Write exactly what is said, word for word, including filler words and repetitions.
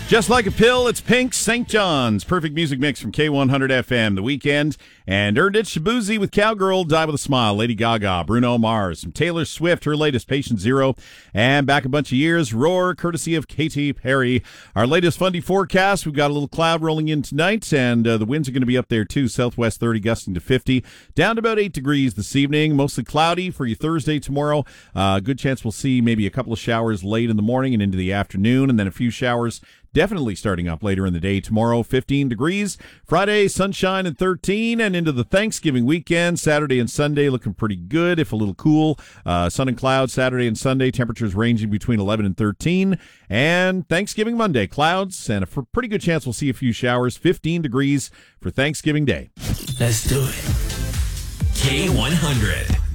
Just like a pill, it's Pink, Saint John's. Perfect music mix from K one hundred F M. The Weekend. And Erdit Shabuzi with Cowgirl, Die With a Smile. Lady Gaga, Bruno Mars. Some Taylor Swift, her latest, Patient Zero. And back a bunch of years, Roar, courtesy of Katy Perry. Our latest Fundy forecast, we've got a little cloud rolling in tonight, and uh, the winds are going to be up there too. Southwest thirty, gusting to fifty. Down to about eight degrees this evening. Mostly cloudy for your Thursday tomorrow. Uh, good chance we'll see maybe a couple of showers late in the morning and into the afternoon, and then a few showers definitely starting up later in the day tomorrow. fifteen degrees. Friday, sunshine and thirteen, and into the Thanksgiving weekend. Saturday and Sunday looking pretty good, if a little cool. Uh, sun and clouds Saturday and Sunday. Temperatures ranging between eleven and thirteen. And Thanksgiving Monday, clouds, and a pretty good chance we'll see a few showers. fifteen degrees for Thanksgiving Day. Let's do it. K one hundred.